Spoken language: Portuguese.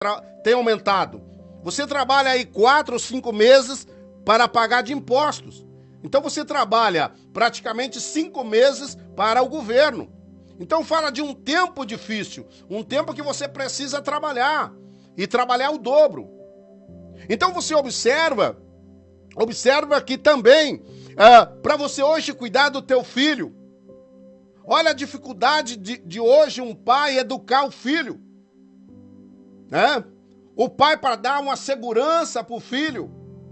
tem aumentado. Você trabalha aí 4 ou 5 meses para pagar de impostos. Então você trabalha praticamente 5 meses para o governo. Então fala de um tempo difícil, um tempo que você precisa trabalhar e trabalhar o dobro. Então você observa que também, para você hoje cuidar do teu filho, olha a dificuldade de hoje um pai educar o filho, né? O pai para dar uma segurança para o filho,